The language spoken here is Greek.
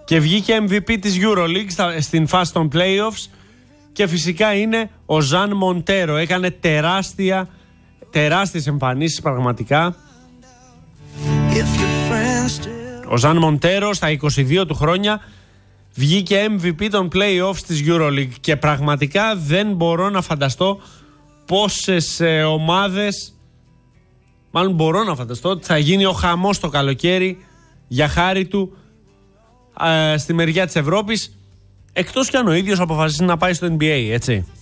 Και βγήκε MVP της EuroLeague στην φάση των playoffs. Και φυσικά είναι ο Ζαν Μοντέρο. Έκανε τεράστιες εμφανίσεις πραγματικά. Ο Ζαν Μοντέρο στα 22 του χρόνια βγήκε MVP των playoffs της EuroLeague. Και πραγματικά δεν μπορώ να φανταστώ πόσες ομάδες, μάλλον μπορώ να φανταστώ ότι θα γίνει ο χαμός το καλοκαίρι για χάρη του στη μεριά της Ευρώπης, εκτός κι αν ο ίδιος αποφασίσει να πάει στο NBA, έτσι.